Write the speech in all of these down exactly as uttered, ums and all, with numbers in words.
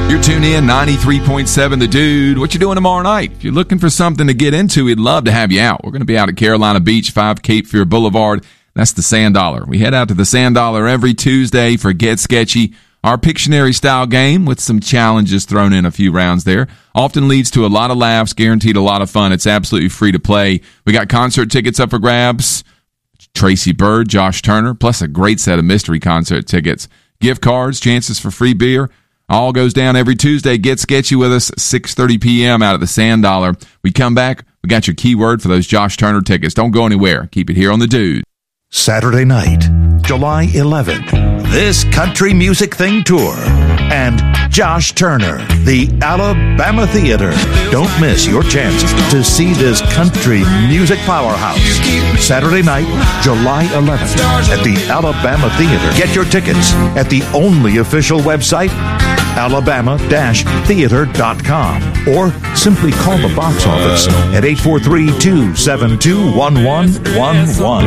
You're tuned in, ninety-three point seven The Dude. What you doing tomorrow night? If you're looking for something to get into, we'd love to have you out. We're going to be out at Carolina Beach, five Cape Fear Boulevard. That's the Sand Dollar. We head out to the Sand Dollar every Tuesday for Get Sketchy, our Pictionary-style game with some challenges thrown in a few rounds there. Often leads to a lot of laughs, guaranteed a lot of fun. It's absolutely free to play. We got concert tickets up for grabs. Tracy Bird, Josh Turner, plus a great set of mystery concert tickets. Gift cards, chances for free beer. All goes down every Tuesday. Get Sketchy with us, six thirty p.m. out at the Sand Dollar. We come back. We got your keyword for those Josh Turner tickets. Don't go anywhere. Keep it here on The Dude. Saturday night, July eleventh, This Country Music Thing Tour and Josh Turner, the Alabama Theater. Don't miss your chance to see this country music powerhouse. Saturday night, July eleventh, at the Alabama Theater. Get your tickets at the only official website, alabama dash theater dot com, or simply call the box office at eight four three, two seven two, one one one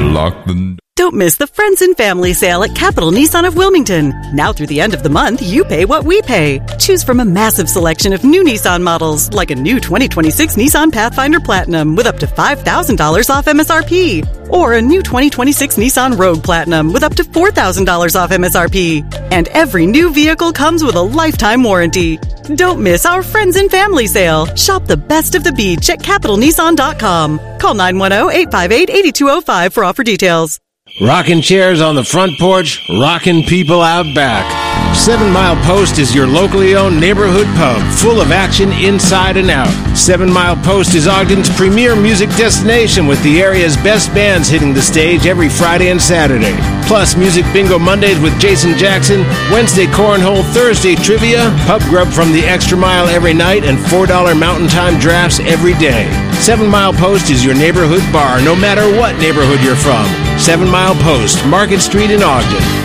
one. Don't miss the Friends and Family Sale at Capital Nissan of Wilmington. Now through the end of the month, you pay what we pay. Choose from a massive selection of new Nissan models, like a new twenty twenty-six Nissan Pathfinder Platinum with up to five thousand dollars off M S R P, or a new twenty twenty-six Nissan Rogue Platinum with up to four thousand dollars off M S R P. And every new vehicle comes with a lifetime warranty. Don't miss our Friends and Family Sale. Shop the best of the beach at capital nissan dot com. Call nine one zero, eight five eight, eight two zero five for offer details. Rocking chairs on the front porch, rocking people out back. Seven Mile Post is your locally owned neighborhood pub, full of action inside and out. Seven Mile Post is Ogden's premier music destination, with the area's best bands hitting the stage every Friday and Saturday. Plus, Music Bingo Mondays with Jason Jackson, Wednesday Cornhole, Thursday Trivia, pub grub from the Extra Mile every night, and four dollar Mountain Time drafts every day. Seven Mile Post is your neighborhood bar, no matter what neighborhood you're from. Seven Mile Post, Market Street in Ogden.